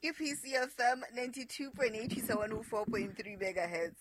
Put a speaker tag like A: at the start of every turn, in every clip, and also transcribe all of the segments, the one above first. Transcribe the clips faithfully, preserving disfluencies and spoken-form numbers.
A: Ke P C F M ninety-two point eight isa one oh four point three megahertz.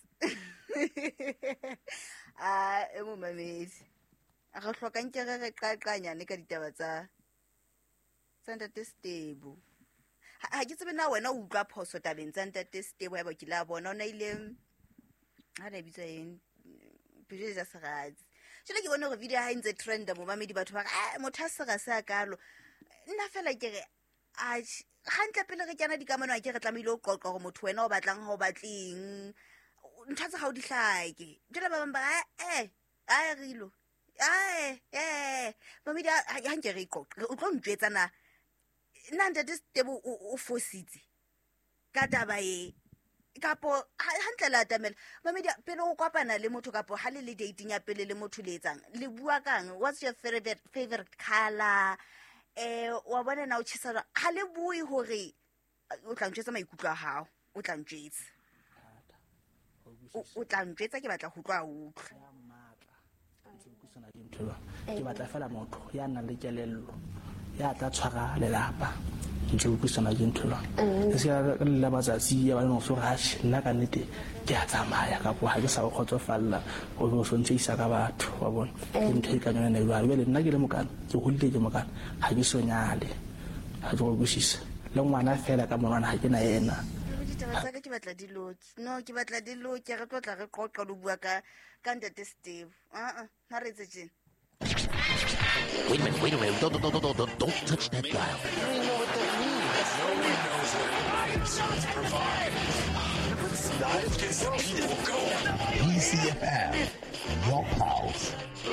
A: Ah, e mo mamedi. A go tlhoka nke re re qaqanyane ka ditaba tsa Ntate Stebo. Ha ke tsebe na wena o utlwa phoso tabeng tsa Ntate Stebo ya ba ke la bona o na ile ha re bitsa eng pele ja segatsi. Jole ke bona gore video ha intse trend mo mamedi batho ba ah motho a sega sa kalo. Nna fela ke re a hantle pele re kana dikamano a ke re tlamile o qoqa gore motho wena o batlang ha o batleng nthatsa ga o di hlake jela ba bang ba eh a rilo eh eh mamedi ha nke re qoqa o tlo ntjwetsa na nna Ntate Stebo o fositse ka taba e kapo hantle la tamela mamedi pele o kopana le motho kapo ha le le dating ya pele le motho le etsang le bua kang what's your favorite favorite color eh wa bona na o tshisa ha le bui hore o tla ntjwetsa maikutlo a hao o tla ntjwetsa o tla ntjwetsa ke batla go tlwa utlwa
B: ya matla ntse go sena dintho ke batla fela motho ya nang le kelello ya tla tshwara lelapa ntse go sena dintho e se ya le matsatsi ya ba no so ga nna ka nnete ke a tsamaya ka bo ha ke sa go khotsofalla go go so ntse isa ka batho wa bona ke nthe ka nyana ne ba bele nna ke le mokana ke go le ke mokana ha ke so nyale ha go go sisa le ngwana fela ka monwana ha ke na yena
A: ditaba tsa ke batla diloki no ke batla diloki re tlotla re qoqa lo bua ka ka Ntate Stebo a a ha re tse tjena.
C: Wait a minute, wait a minute. Don't, don't, don't, don't, don't touch that dial.
D: I don't even know what that means. No one knows what Ryan Shots provide. Live gets people going.
C: P C F M, your house.